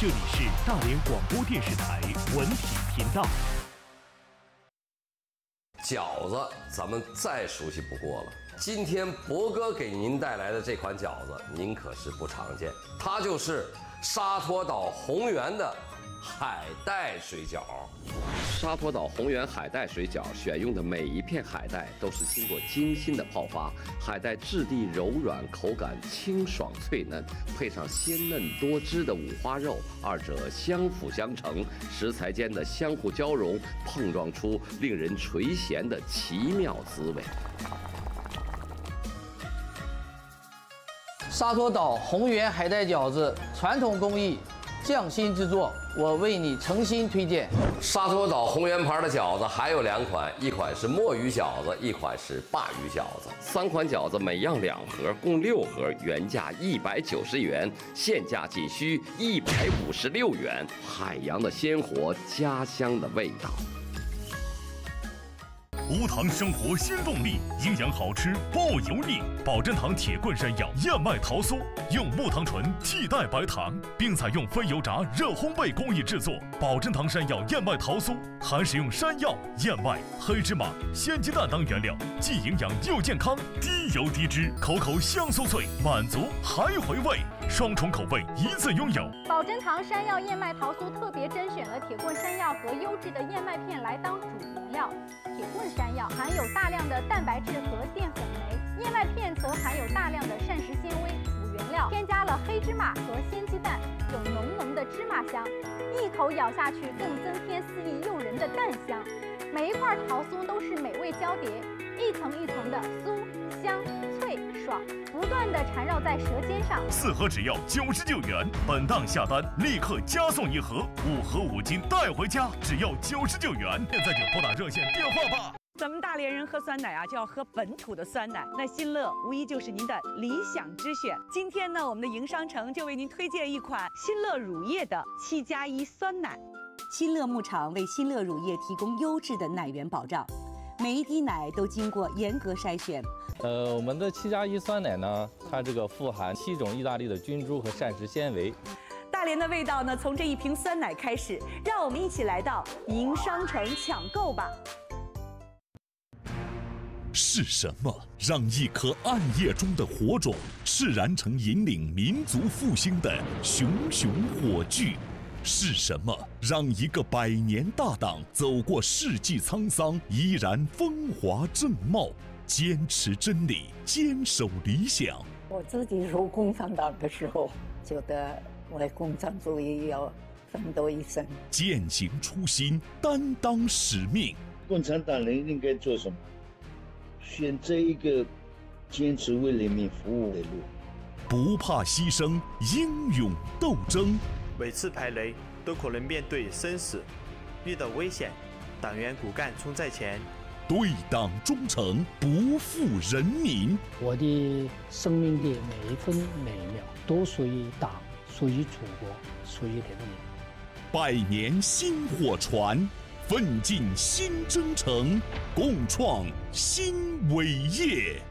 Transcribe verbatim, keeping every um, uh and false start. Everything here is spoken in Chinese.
这里是大连广播电视台文体频道。 饺子咱们再熟悉不过了，今天博哥给您带来的这款饺子，您可是不常见，它就是沙陀岛宏源的海带水饺。沙陀岛宏源海带水饺选用的每一片海带都是经过精心的泡发，海带质地柔软，口感清爽脆嫩，配上鲜嫩多汁的五花肉，二者相辅相成，食材间的相互交融，碰撞出令人垂涎的奇妙滋味。 沙陀岛宏源海带饺子，传统工艺，匠心制作，我为你诚心推荐。 沙陀岛宏源牌的饺子还有两款，一款是墨鱼饺子，一款是鲅鱼饺子。三款饺子每样两盒，共六盒，原价一百九十元，现价仅需一百五十六元。海洋的鲜活，家乡的味道。 无糖生活新动力，营养好吃不油腻。保真堂铁棍山药燕麦桃酥，用木糖醇替代白糖，并采用非油炸热烘焙工艺制作。保真堂山药燕麦桃酥含使用山药、燕麦、黑芝麻、鲜鸡蛋等原料，既营养又健康，低油低脂，口口香酥脆，满足还回味，双重口味一次拥有。 保真堂山药燕麦桃酥特别甄选了铁棍山药和优质的燕麦片来当主原料。铁棍山药含有大量的蛋白质和淀粉酶，燕麦片则含有大量的膳食纤维辅原料，添加了黑芝麻和鲜鸡蛋，有浓浓的芝麻香，一口咬下去更增添肆意诱人的蛋香。每一块桃酥都是美味交叠，一层一层的酥香脆爽，不断的缠绕在舌尖上。 四盒只要九十九元，本档下单立刻加送一盒，五盒五斤带回家，只要九十九元。现在就拨打热线电话吧。 咱们大连人喝酸奶啊，就要喝本土的酸奶。那新乐无疑就是您的理想之选。今天呢，我们的营商城就为您推荐一款新乐乳业的七加一酸奶。 新乐牧场为新乐乳业提供优质的奶源保障，每一滴奶都经过严格筛选。 呃，我们的七加一酸奶呢，它这个富含七种意大利的菌株和膳食纤维。 大连的味道呢，从这一瓶酸奶开始，让我们一起来到营商城抢购吧。 是什么让一颗暗夜中的火种释燃成引领民族复兴的熊熊火炬？是什么让一个百年大党走过世纪沧桑，依然风华正茂？坚持真理，坚守理想。 我自己入共产党的时候，觉得为共产主义要奋斗一生， 践行初心，担当使命。 共产党人应该做什么？选择一个坚持为人民服务的路， 不怕牺牲，英勇斗争。 每次排雷都可能面对生死，遇到危险，党员骨干冲在前， 对党忠诚，不负人民。 我的生命的每一分每一秒都属于党，属于祖国，属于人民。 百年薪火传，奋进新征程，共创新伟业。